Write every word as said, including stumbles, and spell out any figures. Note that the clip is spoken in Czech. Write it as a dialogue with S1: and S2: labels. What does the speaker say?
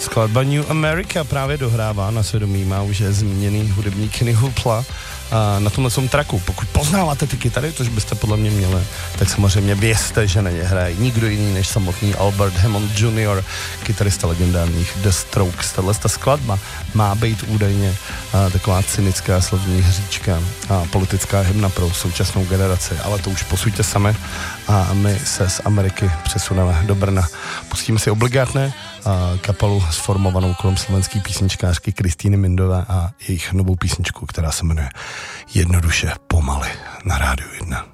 S1: Skladba New America právě dohrává na svědomí, má už je zmíněný hudební Kenny Hoopla a na tomhle tom tracku. Pokud poznáváte ty kytary, což byste podle mě měli, tak samozřejmě vězte, že na ně hraje nikdo jiný než samotný Albert Hammond junior, kytarista legendárních The Strokes. Tahle ta skladba má být údajně a, taková cynická slovní hříčka a politická hymna pro současnou generaci, ale to už posuďte sami a my se z Ameriky přesuneme do Brna. Pustíme si obligátně a kapelu sformovanou kolem slovenské písničkářky Kristýny Mindové a jejich novou písničku, která se jmenuje Jednoduše pomaly na Rádiu jedna.